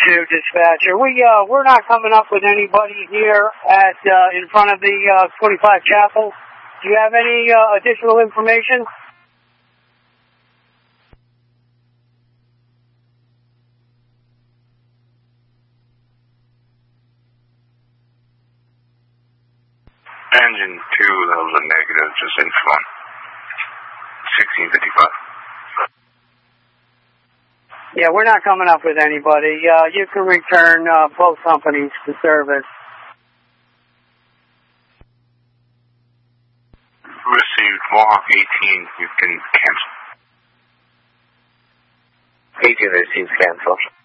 dispatcher. We're not coming up with anybody here at in front of the 25 Chapel. Do you have any additional information? Engine 2, that was a negative, just in front. 1655. Yeah, we're not coming up with anybody. You can return both companies to service. Received Mohawk 18, you can cancel. 18 receives cancel.